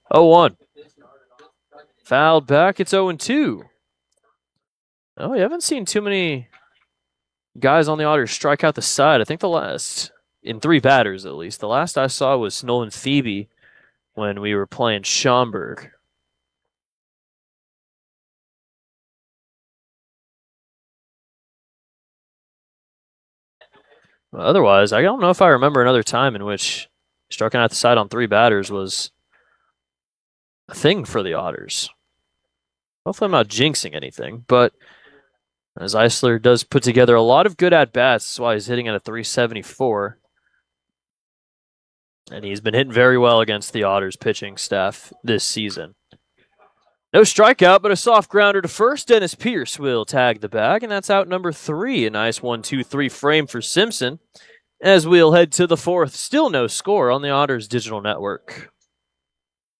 0-1. Fouled back. It's 0-2. Oh, you haven't seen too many guys on the Otters strike out the side. I think the last, in 3 batters at least, the last I saw was Nolan Thebe when we were playing Schaumburg. Otherwise, I don't know if I remember another time in which striking out the side on 3 batters was a thing for the Otters. Hopefully, I'm not jinxing anything, but as Eisler does put together a lot of good at bats, that's why he's hitting at a 374. And he's been hitting very well against the Otters pitching staff this season. No strikeout, but a soft grounder to first. Dennis Pierce will tag the bag, and that's out number 3. A nice 1-2-3 frame for Simpson. As we'll head to the 4th, still no score on the Otters Digital Network.